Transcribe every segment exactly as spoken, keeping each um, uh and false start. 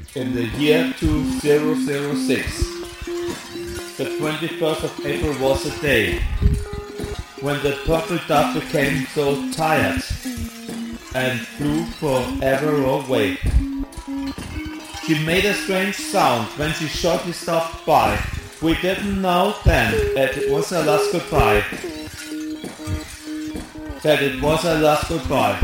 In the year two thousand six, the twenty-first of April was the day when the purple dove became so tired and flew forever away. She made a strange sound when she shortly stopped by. We didn't know then that it was her last goodbye. That it was her last goodbye.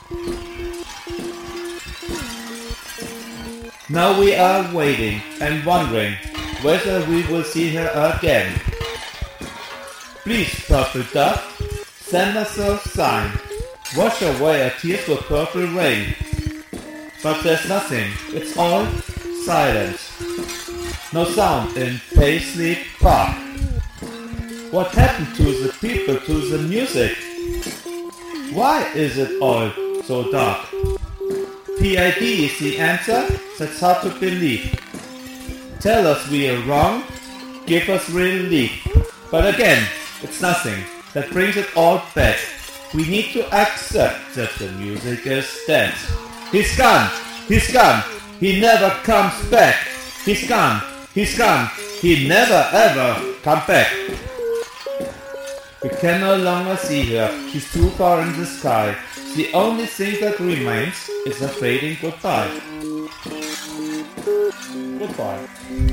Now we are waiting and wondering whether we will see her again. Please, purple dove, send us a sign. Wash away our tears with purple rain. But there's nothing, it's all silent. No sound in Paisley Park. What happened to the people, to the music? Why is it all so dark? P I D is the answer, that's hard to believe. Tell us we are wrong, give us relief. But again, it's nothing that brings it all back. We need to accept that the music is dead. He's gone, he's gone, he never comes back. He's gone, he's gone, he never ever come back. We can no longer see her, she's too far in the sky. The only thing that remains is a fading goodbye. Goodbye.